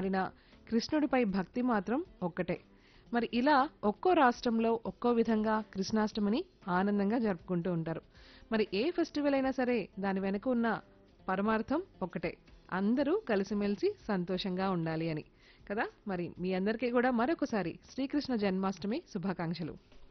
మారిన కృష్ణుడిపై భక్తి మాత్రం ఒక్కటే. మరి ఇలా ఒక్కో రాష్ట్రంలో ఒక్కో విధంగా కృష్ణాష్టమిని ఆనందంగా జరుపుకుంటూ ఉంటారు. మరి ఏ ఫెస్టివల్ అయినా సరే దాని వెనుక ఉన్న పరమార్థం ఒక్కటే. అందరూ కలిసిమెలిసి సంతోషంగా ఉండాలి అని కదా. మరి మీ అందరికీ కూడా మరొకసారి శ్రీకృష్ణ జన్మాష్టమి శుభాకాంక్షలు.